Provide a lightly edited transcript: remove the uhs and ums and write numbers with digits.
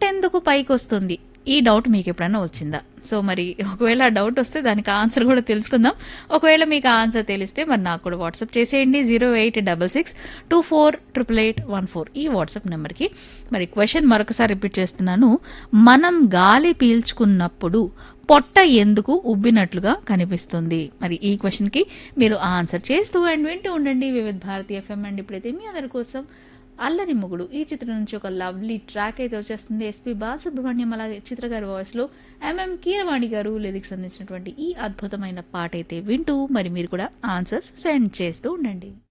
పొట్టెందుకు పైకొస్తుంది? ఈ డౌట్ మీకు ఎప్పుడైనా వచ్చిందా? సో మరి ఒకవేళ ఆ డౌట్ వస్తే దానికి ఆన్సర్ కూడా తెలుసుకుందాం. ఒకవేళ మీకు ఆ ఆన్సర్ తెలిస్తే మరి నాకు కూడా వాట్సాప్ చేసేయండి 0866248814 ఈ వాట్సాప్ నెంబర్కి. మరి క్వశ్చన్ మరొకసారి రిపీట్ చేస్తున్నాను. మనం గాలి పీల్చుకున్నప్పుడు పొట్ట ఎందుకు ఉబ్బినట్లుగా కనిపిస్తుంది? మరి ఈ క్వశ్చన్కి మీరు ఆన్సర్ చేస్తూ అండ్ వింటూ ఉండండి వివిధ భారతీయ ఎఫ్ఎం. అండ్ ఇప్పుడైతే మీ అందరి కోసం అల్లరి మొగుడు ఈ చిత్రం నుంచి ఒక లవ్లీ ట్రాక్ అయితే వచ్చేస్తుంది. ఎస్పి బాలసుబ్రహ్మణ్యం అలాగే చిత్ర గారి వాయిస్ లో ఎంఎం కీరవాణి గారు లిరిక్స్ అందించినటువంటి ఈ అద్భుతమైన పాట అయితే వింటూ మరి మీరు కూడా ఆన్సర్స్ సెండ్ చేస్తూ ఉండండి.